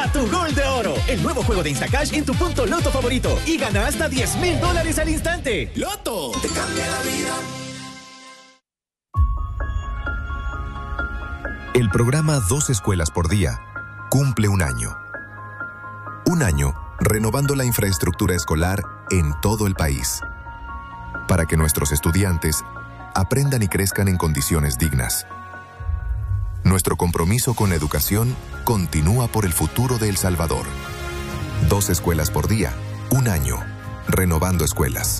da tu gol de oro. El nuevo juego de Instacash en tu punto Loto favorito y gana hasta $10,000 al instante. ¡Loto! Te cambia la vida. El programa 2 Escuelas por Día cumple un año. Un año renovando la infraestructura escolar en todo el país, para que nuestros estudiantes aprendan y crezcan en condiciones dignas. Nuestro compromiso con la educación continúa por el futuro de El Salvador. 2 Escuelas por Día, un año, renovando escuelas.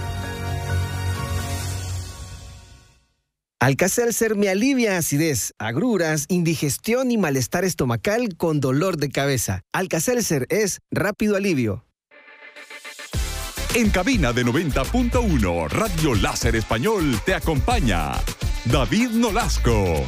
Alka-Seltzer me alivia acidez, agruras, indigestión y malestar estomacal con dolor de cabeza. Alka-Seltzer es rápido alivio. En cabina de 90.1, Radio Láser Español te acompaña David Nolasco.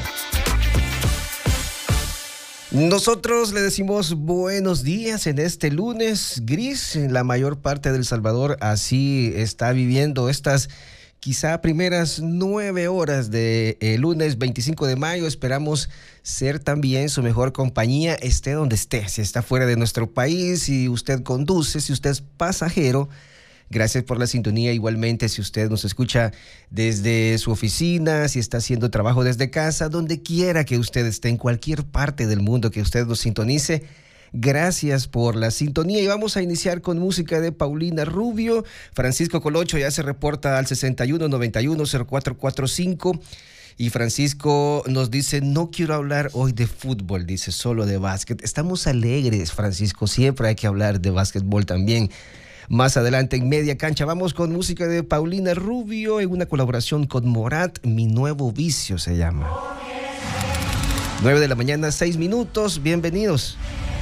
Nosotros le decimos buenos días en este lunes gris. En la mayor parte de El Salvador así está viviendo estas quizá primeras 9 horas de lunes 25 de mayo. Esperamos ser también su mejor compañía, esté donde esté. Si está fuera de nuestro país, si usted conduce, si usted es pasajero, gracias por la sintonía. Igualmente, si usted nos escucha desde su oficina, si está haciendo trabajo desde casa, donde quiera que usted esté, en cualquier parte del mundo que usted nos sintonice, gracias por la sintonía. Y vamos a iniciar con música de Paulina Rubio. Francisco Colocho ya se reporta al 6191-0445. Y Francisco nos dice, no quiero hablar hoy de fútbol, dice, solo de básquet. Estamos alegres, Francisco, siempre hay que hablar de básquetbol también. Más adelante en Media Cancha vamos con música de Paulina Rubio en una colaboración con Morat, Mi Nuevo Vicio se llama. 9 de la mañana, 6 minutos, bienvenidos.